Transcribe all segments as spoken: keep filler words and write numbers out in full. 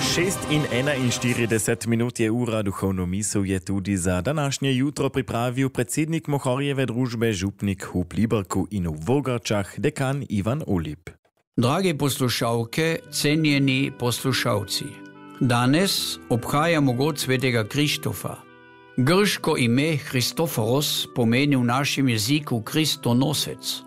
Šest in enainštirideset minut je ura, duhovno misel je tudi za današnje jutro pripravil predsednik Mohorjeve družbe župnik v Pliberku in v Vogarčah, dekan Ivan Olip. Drage poslušalke, cenjeni poslušalci, danes obhajamo god svetega Krištofa. Grško ime Christoforos pomeni v našem jeziku Kristonosec.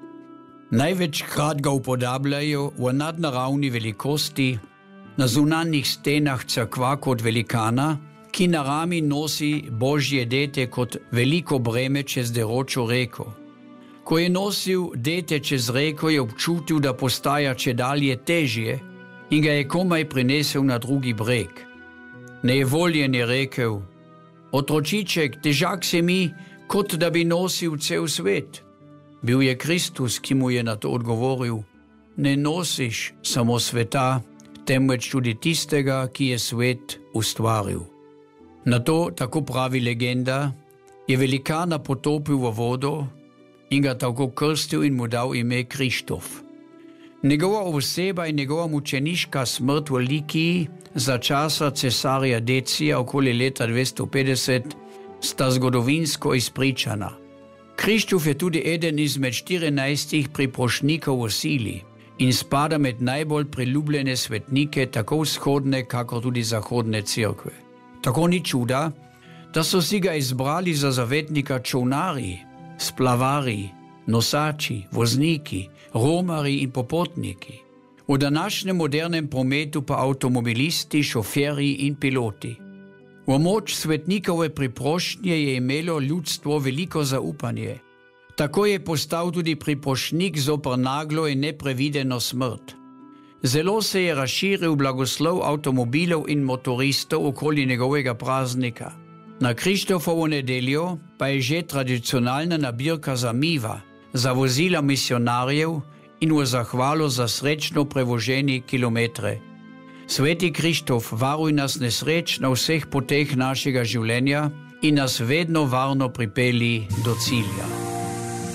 Največkrat ga upodabljajo v nadnaravni velikosti, na zunanjih stenah cerkva kot velikana, ki na rami nosi Božje dete kot veliko breme čez deročo reko. Ko je nosil dete čez reko, je občutil, da postaja čedalje težje in ga je komaj prinesel na drugi breg. Nejevoljen je rekel: otročiček, težak se mi, kot da bi nosil cel svet. Bil je Kristus, ki mu je na to odgovoril: ne nosiš samo sveta, temveč tudi tistega, ki je svet ustvaril. Na to, tako pravi legenda, je velikana potopil v vodo in ga tako krstil in mu dal ime Krištof. Njegova oseba in njegova mučeniška smrt v Likiji za časa cesarja Decija okoli leta dvesto petdeset sta zgodovinsko izpričana. Krištof je tudi eden izmed štirinajstih priprošnjikov v sili in spada med najbolj priljubljene svetnike tako vzhodne, kakor tudi zahodne cerkve. Tako ni čuda, da so si ga izbrali za zavetnika čolnarji, splavari, nosači, vozniki, romarji in popotniki. V današnjem modernem prometu pa avtomobilisti, šoferji in piloti. V moč svetnikove priprošnje je imelo ljudstvo veliko zaupanje. Tako je postal tudi priprošnik zoper naglo in neprevideno smrt. Zelo se je razširil blagoslov avtomobilov in motoristov okoli njegovega praznika. Na Krištofovo nedeljo pa je že tradicionalna nabirka za miva, za vozila misionarjev in v zahvalo za srečno prevoženi kilometre. Sveti Krištof, varuj nas nesreč na vseh poteh našega življenja in nas vedno varno pripelji do cilja.